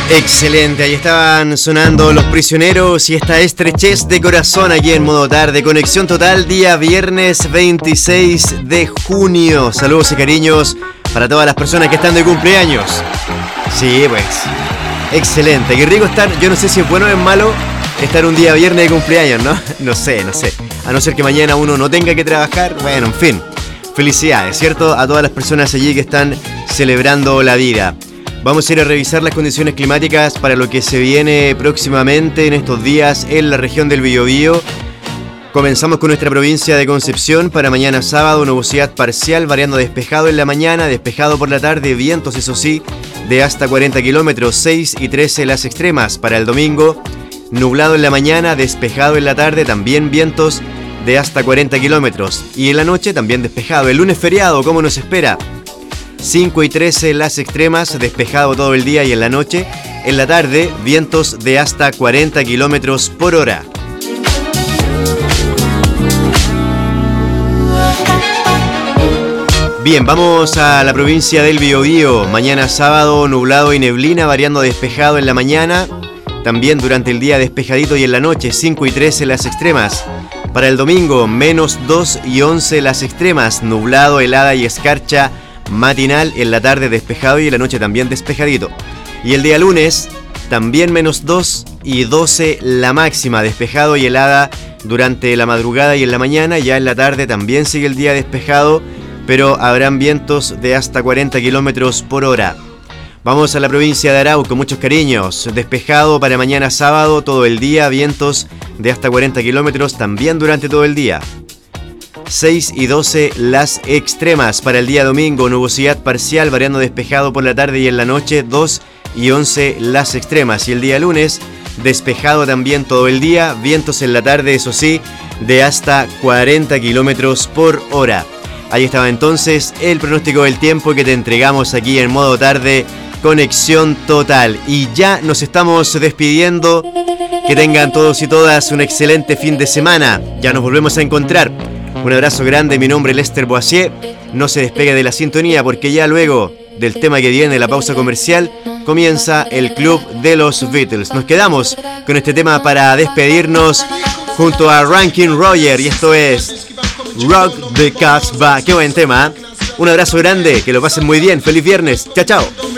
Excelente, ahí estaban sonando Los Prisioneros y esta estrechez de corazón aquí en modo tarde. Conexión total, día viernes 26 de junio. Saludos y cariños para todas las personas que están de cumpleaños. Sí, pues, excelente, qué rico estar. Yo no sé si es bueno o es malo estar un día viernes de cumpleaños, ¿no? No sé. A no ser que mañana uno no tenga que trabajar. Bueno, en fin, felicidades, ¿cierto? A todas las personas allí que están celebrando la vida. Vamos a ir a revisar las condiciones climáticas para lo que se viene próximamente en estos días en la región del Biobío. Comenzamos con nuestra provincia de Concepción. Para mañana sábado, nubosidad parcial, variando despejado en la mañana, despejado por la tarde, vientos, eso sí, de hasta 40 kilómetros, 6 y 13 las extremas. Para el domingo, nublado en la mañana, despejado en la tarde, también vientos de hasta 40 kilómetros. Y en la noche también despejado. El lunes feriado, ¿cómo nos espera? 5 y 13 las extremas, despejado todo el día y en la noche. En la tarde, vientos de hasta 40 kilómetros por hora. Bien, vamos a la provincia del Biobío. Mañana sábado, nublado y neblina, variando despejado en la mañana. También durante el día despejadito y en la noche, 5 y 13 las extremas. Para el domingo, menos 2 y 11 las extremas, nublado, helada y escarcha matinal, en la tarde despejado y en la noche también despejadito. Y el día lunes, también menos 2 y 12 la máxima, despejado y helada durante la madrugada y en la mañana. Ya en la tarde también sigue el día despejado, pero habrán vientos de hasta 40 kilómetros por hora. Vamos a la provincia de Arauco, muchos cariños. Despejado para mañana sábado, todo el día, vientos de hasta 40 kilómetros también durante todo el día. 6 y 12 las extremas. Para el día domingo, nubosidad parcial, variando despejado por la tarde y en la noche, 2 y 11 las extremas. Y el día lunes, despejado también todo el día, vientos en la tarde, eso sí, de hasta 40 kilómetros por hora. Ahí estaba entonces el pronóstico del tiempo que te entregamos aquí en modo tarde, conexión total. Y ya nos estamos despidiendo. Que tengan todos y todas un excelente fin de semana. Ya nos volvemos a encontrar. Un abrazo grande, mi nombre es Lester Boisier. No se despegue de la sintonía porque ya luego del tema que viene, la pausa comercial, comienza el Club de los Beatles. Nos quedamos con este tema para despedirnos junto a Rankin Roger y esto es Rock the Casbah. Qué buen tema, ¿eh? Un abrazo grande, que lo pasen muy bien. Feliz viernes. Chao, chao.